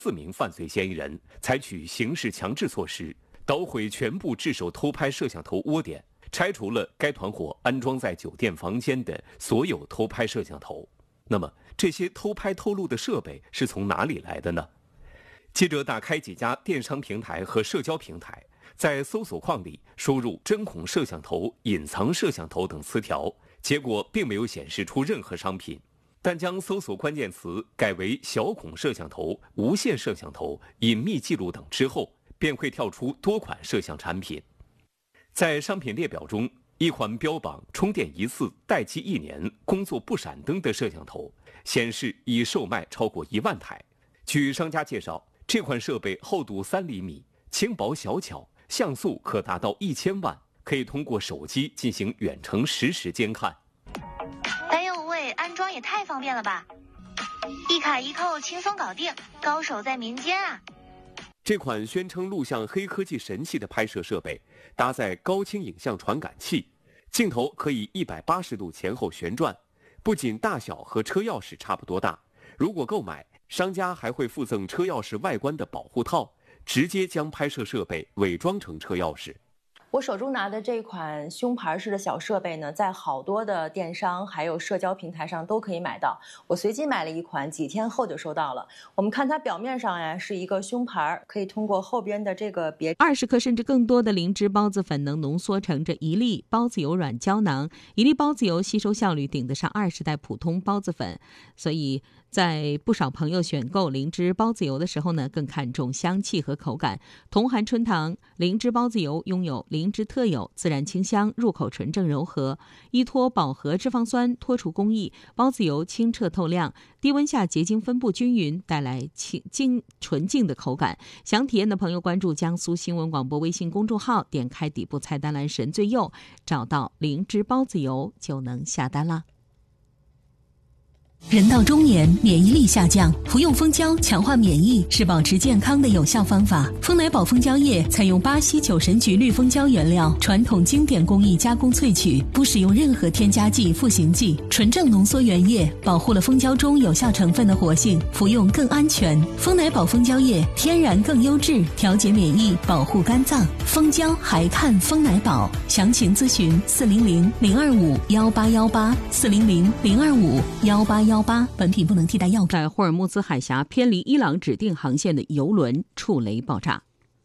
4名犯罪嫌疑人，采取刑事强制措施，捣毁全部制手偷拍摄像头窝点，拆除了该团伙安装在酒店房间的所有偷拍摄像头。那么，这些偷拍偷录的设备是从哪里来的呢？记者打开几家电商平台和社交平台，在搜索框里输入“针孔摄像头”“隐藏摄像头”等词条，结果并没有显示出任何商品。但将搜索关键词改为小孔摄像头、无线摄像头、隐秘记录等之后，便会跳出多款摄像产品。在商品列表中，一款标榜充电一次、待机1年、工作不闪灯的摄像头，显示已售卖超过1万台。据商家介绍，这款设备厚度3厘米，轻薄小巧，像素可达到1000万，可以通过手机进行远程实时监看。 哎呦喂，安装也太方便了吧！一卡一扣，轻松搞定，高手在民间啊！ 这款宣称录像黑科技神器的拍摄设备，搭载高清影像传感器，镜头可以180度前后旋转，不仅大小和车钥匙差不多大，如果购买，商家还会附赠车钥匙外观的保护套，直接将拍摄设备伪装成车钥匙。 我手中拿的这款胸牌式的小设备呢，在好多的电商还有社交平台上都可以买到。我随机买了一款，几天后就收到了。我们看它表面上呀是一个胸牌，可以通过后边的这个别 20克甚至更多的灵芝孢子粉能浓缩成这1粒孢子油软胶囊，1粒孢子油吸收效率顶得上20袋普通孢子粉，所以在不少朋友选购灵芝孢子油的时候呢，更看重香气和口感。同含春糖，灵芝孢子油拥有灵芝特有自然清香，入口纯正柔和，依托饱和脂肪酸脱除工艺，孢子油清澈透亮，低温下结晶分布均匀，带来纯净的口感。想体验的朋友关注江苏新闻广播微信公众号，点开底部菜单栏神最右，找到灵芝孢子油就能下单啦。 人到中年，免疫力下降，服用蜂胶强化免疫是保持健康的有效方法。蜂奶宝蜂胶液采用巴西酒神菊绿蜂胶原料，传统经典工艺加工萃取，不使用任何添加剂、赋形剂，纯正浓缩原液，保护了蜂胶中有效成分的活性，服用更安全。蜂奶宝蜂胶液天然更优质，调节免疫，保护肝脏。蜂胶还看蜂奶宝，详情咨询400-025-1818，400-025-1818。本品不能替代药。 在霍尔木兹海峡偏离伊朗指定航线的油轮触雷爆炸。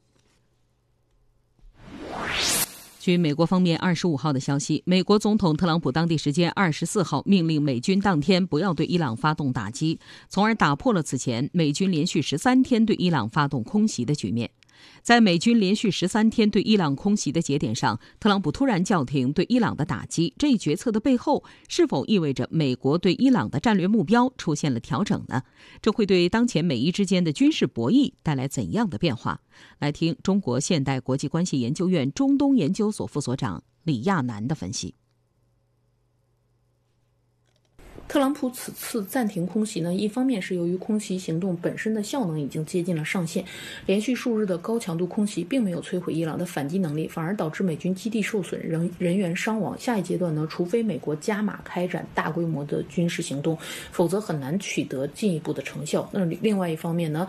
据美国方面25号的消息，美国总统特朗普当地时间24号命令美军当天不要对伊朗发动打击，从而打破了此前美军连续13天对伊朗发动空袭的局面。在美军连续13天对伊朗空袭的节点上，特朗普突然叫停对伊朗的打击，这一决策的背后是否意味着美国对伊朗的战略目标出现了调整呢？这会对当前美伊之间的军事博弈带来怎样的变化？来听中国现代国际关系研究院中东研究所副所长李亚男的分析。 特朗普此次暂停空袭呢，一方面是由于空袭行动本身的效能已经接近了上限，连续数日的高强度空袭并没有摧毁伊朗的反击能力，反而导致美军基地受损，人员伤亡。下一阶段呢，除非美国加码开展大规模的军事行动，否则很难取得进一步的成效。那另外一方面呢，